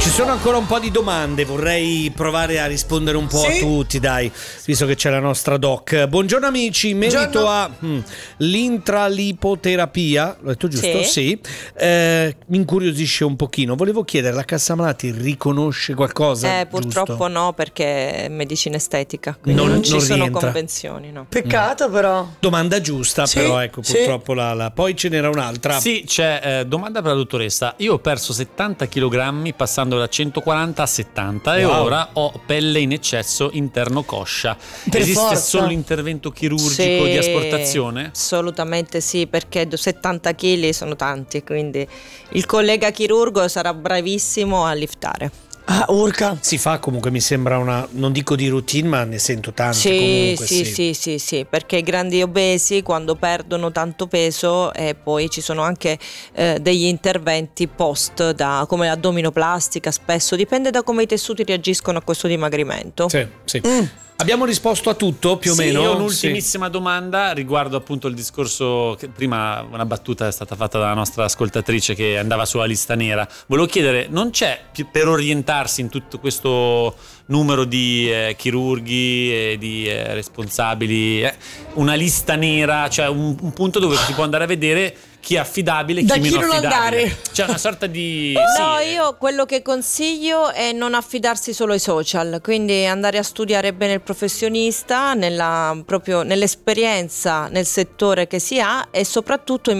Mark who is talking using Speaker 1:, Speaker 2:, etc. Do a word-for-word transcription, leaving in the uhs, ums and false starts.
Speaker 1: Ci sono ancora un po' di domande, vorrei provare a rispondere un po'
Speaker 2: Sì?
Speaker 1: a tutti, dai, visto che c'è la nostra doc. Buongiorno amici, in merito
Speaker 2: Buongiorno.
Speaker 1: a hmm, l'intralipoterapia, l'ho detto giusto?
Speaker 3: Sì.
Speaker 1: Sì. Eh, mi incuriosisce un pochino. Volevo chiedere, la Cassa Malati riconosce qualcosa?
Speaker 3: Eh, purtroppo
Speaker 1: giusto?
Speaker 3: no, perché è medicina estetica, quindi
Speaker 1: Non-
Speaker 3: non, ci
Speaker 1: non
Speaker 3: sono
Speaker 1: rientra.
Speaker 3: convenzioni, no.
Speaker 2: Peccato però.
Speaker 1: Domanda giusta,
Speaker 2: Sì,
Speaker 1: però ecco,
Speaker 2: sì.
Speaker 1: purtroppo la, la... Poi ce n'era un'altra.
Speaker 4: Sì, c'è eh, domanda per la dottoressa. Io ho perso settanta chilogrammi passando da centoquaranta a settanta e
Speaker 1: Wow.
Speaker 4: ora ho pelle in eccesso interno coscia.
Speaker 2: Per
Speaker 4: Esiste
Speaker 2: forza.
Speaker 4: solo l'intervento chirurgico
Speaker 3: Sì,
Speaker 4: di asportazione?
Speaker 3: Assolutamente sì, perché settanta chili sono tanti, quindi il collega chirurgo sarà bravissimo a liftare.
Speaker 2: Ah, urca.
Speaker 1: Si fa comunque, mi sembra una, non dico di routine, ma ne sento tanti
Speaker 3: Sì,
Speaker 1: comunque.
Speaker 3: sì, sì, sì, sì, perché i grandi obesi quando perdono tanto peso e poi ci sono anche eh, degli interventi post da, come l'addominoplastica, spesso dipende da come i tessuti reagiscono a questo dimagrimento.
Speaker 1: Sì, sì. Abbiamo risposto a tutto più o
Speaker 4: Sì,
Speaker 1: meno?
Speaker 4: io ho un'ultimissima domanda riguardo appunto il discorso che prima una battuta è stata fatta dalla nostra ascoltatrice che andava sulla lista nera. Volevo chiedere, non c'è più- per orientarsi in tutto questo numero di eh, chirurghi e di eh, responsabili eh, una lista nera, cioè un, un punto dove si può andare a vedere chi è affidabile e chi
Speaker 2: Da
Speaker 4: meno
Speaker 2: chi non
Speaker 4: affidabile.
Speaker 2: andare.
Speaker 4: C'è una sorta di
Speaker 3: No,
Speaker 4: sì,
Speaker 3: io quello che consiglio è non affidarsi solo ai social, quindi andare a studiare bene il professionista, nella, proprio nell'esperienza nel settore che si ha e soprattutto